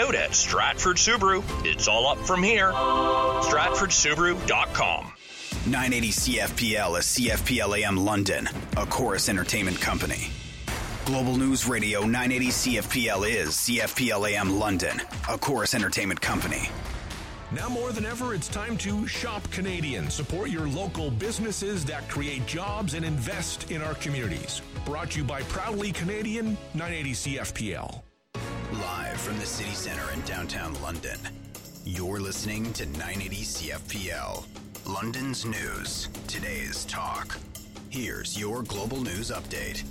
out at Stratford Subaru. It's all up from here. StratfordSubaru.com. 980 CFPL is CFPL AM London, a Chorus Entertainment company. Global News Radio 980 CFPL is CFPL AM London, a Chorus Entertainment company. Now more than ever, it's time to shop Canadian. Support your local businesses that create jobs and invest in our communities. Brought to you by Proudly Canadian, 980 CFPL. Live from the city center in downtown London, you're listening to 980 CFPL. London's news, today's talk. Here's your Global News Update.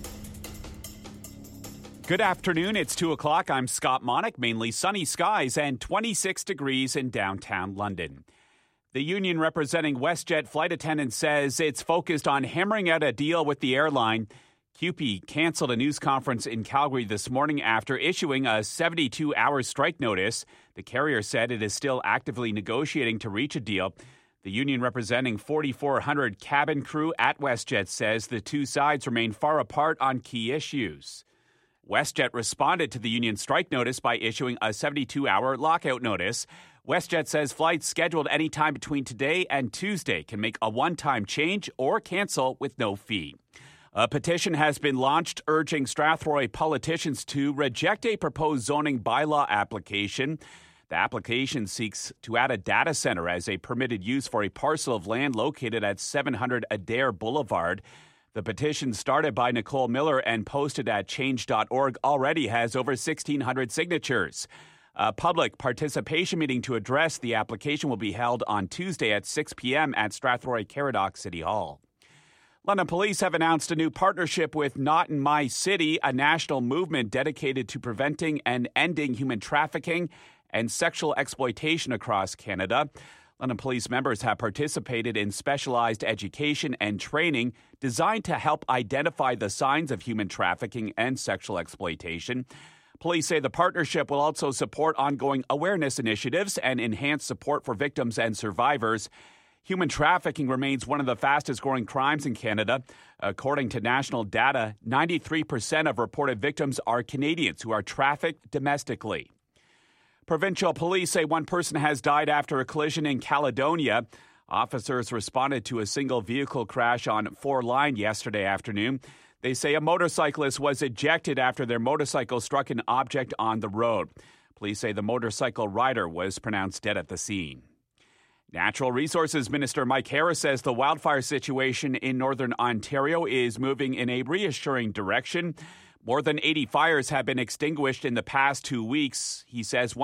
Good afternoon. It's 2 o'clock. I'm Scott Monick. Mainly sunny skies and 26 degrees in downtown London. The union representing WestJet flight attendants says it's focused on hammering out a deal with the airline. CUPE canceled a news conference in Calgary this morning after issuing a 72-hour strike notice. The carrier said it is still actively negotiating to reach a deal. The union representing 4,400 cabin crew at WestJet says the two sides remain far apart on key issues. WestJet responded to the union strike notice by issuing a 72-hour lockout notice. WestJet says flights scheduled any time between today and Tuesday can make a one-time change or cancel with no fee. A petition has been launched urging Strathroy politicians to reject a proposed zoning bylaw application. The application seeks to add a data center as a permitted use for a parcel of land located at 700 Adair Boulevard. The petition, started by Nicole Miller and posted at change.org, already has over 1,600 signatures. A public participation meeting to address the application will be held on Tuesday at 6 p.m. at Strathroy Caradoc City Hall. London Police have announced a new partnership with Not in My City, a national movement dedicated to preventing and ending human trafficking and sexual exploitation across Canada. London Police members have participated in specialized education and training designed to help identify the signs of human trafficking and sexual exploitation. Police say the partnership will also support ongoing awareness initiatives and enhance support for victims and survivors. Human trafficking remains one of the fastest-growing crimes in Canada. According to national data, 93% of reported victims are Canadians who are trafficked domestically. Provincial police say one person has died after a collision in Caledonia. Officers responded to a single vehicle crash on 4 Line yesterday afternoon. They say a motorcyclist was ejected after their motorcycle struck an object on the road. Police say the motorcycle rider was pronounced dead at the scene. Natural Resources Minister Mike Harris says the wildfire situation in northern Ontario is moving in a reassuring direction. More than 80 fires have been extinguished in the past 2 weeks. He says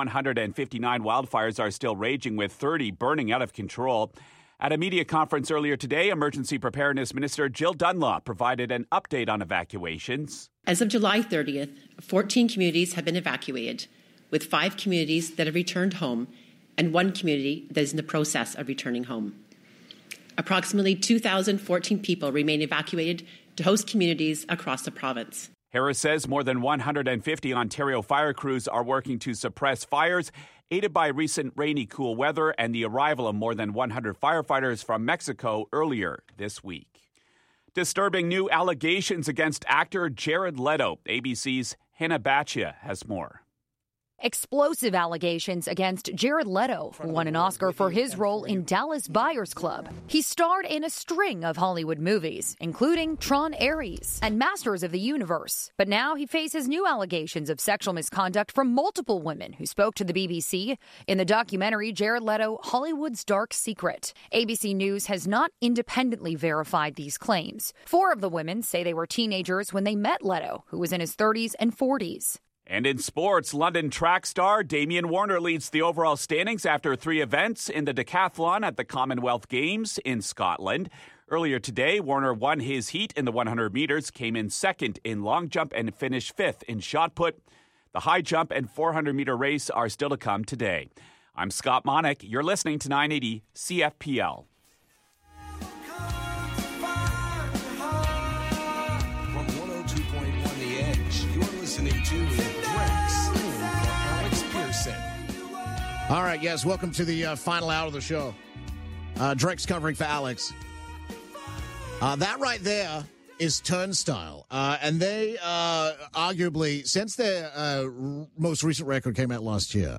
159 wildfires are still raging, with 30 burning out of control. At a media conference earlier today, Emergency Preparedness Minister Jill Dunlop provided an update on evacuations. As of July 30th, 14 communities have been evacuated, with 5 communities that have returned home and 1 community that is in the process of returning home. Approximately 2,014 people remain evacuated to host communities across the province. Harris says more than 150 Ontario fire crews are working to suppress fires, aided by recent rainy, cool weather and the arrival of more than 100 firefighters from Mexico earlier this week. Disturbing new allegations against actor Jared Leto. ABC's Hannah Batcha has more. Explosive allegations against Jared Leto, who won an Oscar for his role in Dallas Buyers Club. He starred in a string of Hollywood movies, including Tron Ares and Masters of the Universe. But now he faces new allegations of sexual misconduct from multiple women who spoke to the BBC in the documentary Jared Leto, Hollywood's Dark Secret. ABC News has not independently verified these claims. 4 of the women say they were teenagers when they met Leto, who was in his 30s and 40s. And in sports, London track star Damien Warner leads the overall standings after 3 events in the decathlon at the Commonwealth Games in Scotland. Earlier today, Warner won his heat in the 100 meters, came in second in long jump, and finished 5th in shot put. The high jump and 400-meter race are still to come today. I'm Scott Monick. You're listening to 980 CFPL. From 102.1 The Edge, you're listening to Alex Pearson. All right, yes, welcome to the final hour of the show. Drake's covering for Alex. That right there is Turnstile. And they arguably, since their most recent record came out last year,